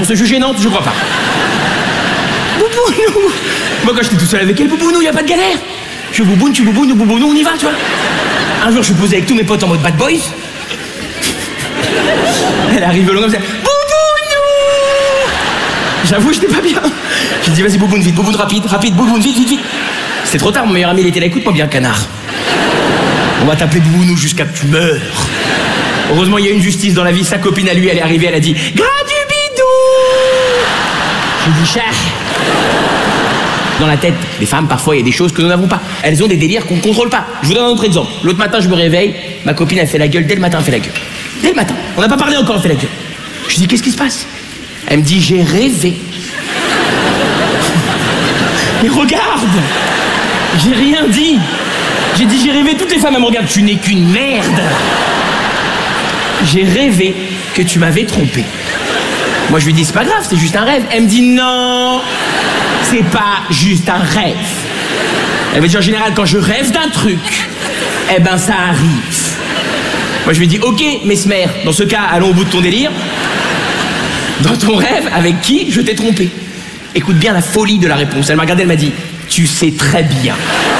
réponse gênante, je crois pas. Boubounou. Moi, quand j'étais tout seul avec elle, boubounou, y a pas de galère. Je bouboune, tu boubounes, boubounou, on y va, tu vois. Un jour, je suis posé avec tous mes potes en mode bad boys. Elle arrive au long comme ça. Boubounou. J'avoue, j'étais pas bien. J'ai dit, vas-y, bouboune, vite, bouboune, rapide, bouboune, vite. C'était trop tard, mon meilleur ami, il était là, écoute-moi bien, canard. On va t'appeler boubounou jusqu'à que tu meurs. Heureusement, il y a une justice dans la vie. Sa copine à lui, elle est arrivée, elle a dit, gras du bidou. J'ai dit, cher. Dans la tête des femmes, parfois, il y a des choses que nous n'avons pas. Elles ont des délires qu'on ne contrôle pas. Je vous donne un autre exemple. L'autre matin, je me réveille, ma copine, elle fait la gueule. Dès le matin, elle fait la gueule. Dès le matin. On n'a pas parlé encore, elle fait la gueule. Je dis, qu'est-ce qui se passe? Elle me dit, j'ai rêvé. Mais regarde! J'ai rien dit. J'ai dit, j'ai rêvé. Toutes les femmes, elles me regardent. Tu n'es qu'une merde. J'ai rêvé que tu m'avais trompé. Moi, je lui dis, c'est pas grave, c'est juste un rêve. Elle me dit, non, c'est pas juste un rêve. Elle me dit, en général, quand je rêve d'un truc, eh ben, ça arrive. Moi, je lui dis, ok, mesmer, dans ce cas, allons au bout de ton délire. Dans ton rêve, avec qui je t'ai trompé? Écoute bien la folie de la réponse. Elle m'a regardé, elle m'a dit, tu sais très bien